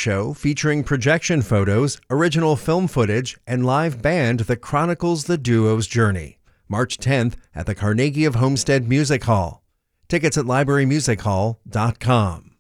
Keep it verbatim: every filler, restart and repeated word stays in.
show featuring projection photos, original film footage, and live band that chronicles the duo's journey. March tenth at the Carnegie of Homestead Music Hall. Tickets at library music hall dot com.